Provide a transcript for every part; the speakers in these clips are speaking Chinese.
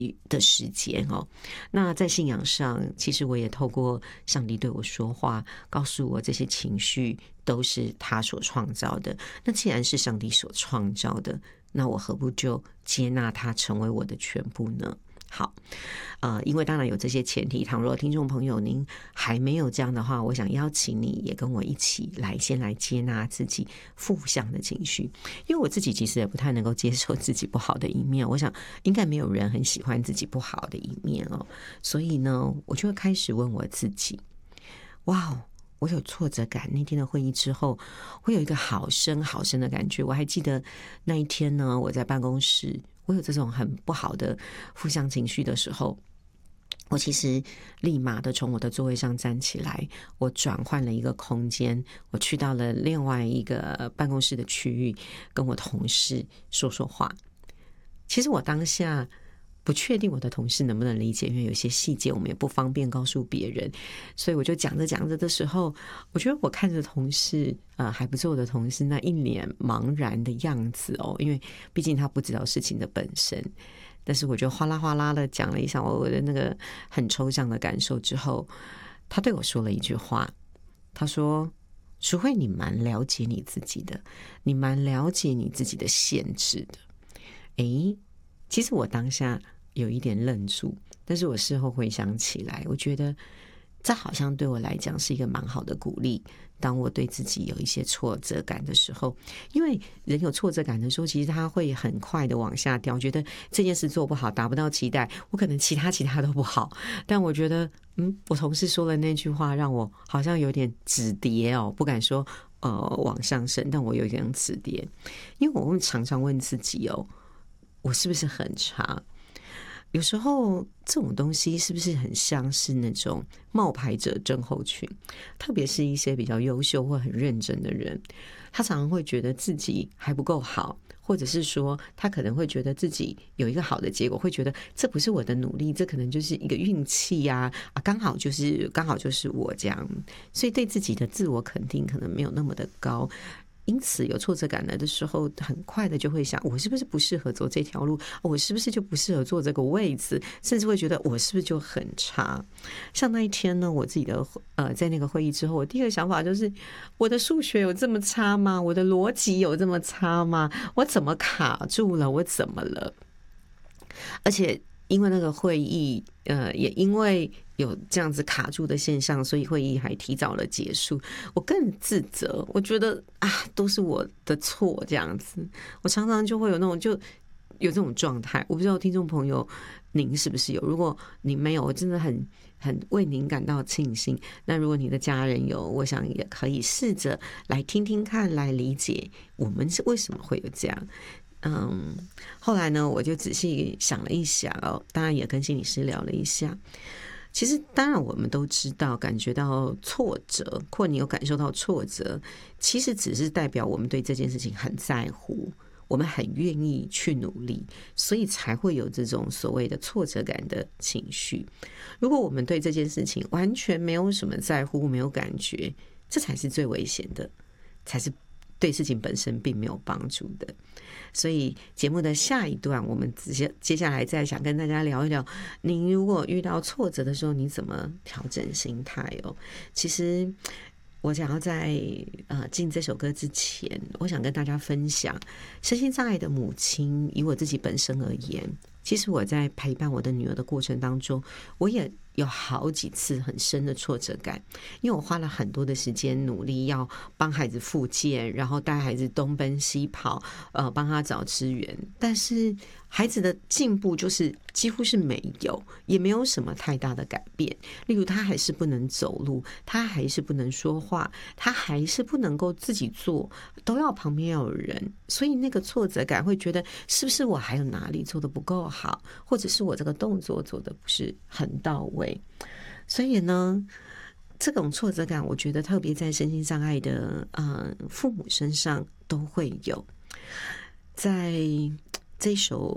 的时间哦。那在信仰上，其实我也透过上帝对我说话，告诉我这些情绪都是他所创造的。那既然是上帝所创造的，那我何不就接纳他成为我的全部呢？好，因为当然有这些前提，倘若听众朋友您还没有这样的话，我想邀请你也跟我一起来，先来接纳自己负向的情绪。因为我自己其实也不太能够接受自己不好的一面，我想应该没有人很喜欢自己不好的一面哦。所以呢，我就会开始问我自己，哇，我有挫折感。那天的会议之后，我有一个好深好深的感觉。我还记得那一天呢，我在办公室，我有这种很不好的负向情绪的时候，我其实立马的从我的座位上站起来，我转换了一个空间，我去到了另外一个办公室的区域，跟我同事说说话。其实我当下不确定我的同事能不能理解，因为有些细节我们也不方便告诉别人，所以我就讲着讲着的时候，我觉得我看着同事还不错的同事那一脸茫然的样子哦，因为毕竟他不知道事情的本身，但是我就哗啦哗啦的讲了一下我的那个很抽象的感受之后，他对我说了一句话，他说：淑慧，你蛮了解你自己的，你蛮了解你自己的限制的。诶，其实我当下有一点愣住，但是我事后回想起来，我觉得这好像对我来讲是一个蛮好的鼓励。当我对自己有一些挫折感的时候，因为人有挫折感的时候，其实他会很快的往下掉，觉得这件事做不好，达不到期待，我可能其他都不好。但我觉得我同事说了那句话，让我好像有点止跌哦，不敢说往上升，但我有一点止跌。因为我会常常问自己哦，我是不是很差？有时候这种东西是不是很像是那种冒牌者症候群？特别是一些比较优秀或很认真的人，他常常会觉得自己还不够好，或者是说他可能会觉得自己有一个好的结果，会觉得这不是我的努力，这可能就是一个运气呀，刚好就是我这样，所以对自己的自我肯定可能没有那么的高。因此有挫折感来的时候，很快的就会想，我是不是不适合走这条路，我是不是就不适合坐这个位置，甚至会觉得我是不是就很差。像那一天呢，我自己的在那个会议之后，我第一个想法就是，我的数学有这么差吗？我的逻辑有这么差吗？我怎么卡住了？我怎么了？而且因为那个会议也因为有这样子卡住的现象，所以会议还提早了结束。我更自责，我觉得都是我的错这样子。我常常就会有那种就有这种状态，我不知道听众朋友您是不是有？如果你没有，我真的很为您感到庆幸。那如果你的家人有，我想也可以试着来听听看，来理解我们是为什么会有这样。后来呢，我就仔细想了一想哦，当然也跟心理师聊了一下。其实当然我们都知道，感觉到挫折，或你有感受到挫折，其实只是代表我们对这件事情很在乎，我们很愿意去努力，所以才会有这种所谓的挫折感的情绪。如果我们对这件事情完全没有什么在乎，没有感觉，这才是最危险的，才是对事情本身并没有帮助的。所以节目的下一段，我们接下来再想跟大家聊一聊，您如果遇到挫折的时候，你怎么调整心态哦？其实我想要在进这首歌之前，我想跟大家分享，身心障碍的母亲，以我自己本身而言，其实我在陪伴我的女儿的过程当中，我也有好几次很深的挫折感，因为我花了很多的时间努力要帮孩子复健，然后带孩子东奔西跑，帮他找资源，但是孩子的进步就是几乎是没有，也没有什么太大的改变。例如他还是不能走路，他还是不能说话，他还是不能够自己做，都要旁边要有人，所以那个挫折感会觉得是不是我还有哪里做得不够好，或者是我这个动作做得不是很到位。所以呢，这种挫折感我觉得特别在身心障碍的父母身上都会有。在这首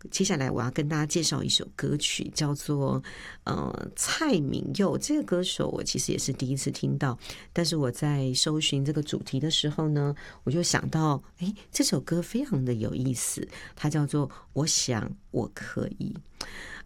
接下来我要跟大家介绍一首歌曲，叫做蔡明佑。这个歌手我其实也是第一次听到，但是我在搜寻这个主题的时候呢，我就想到，这首歌非常的有意思，它叫做《我想我可以》。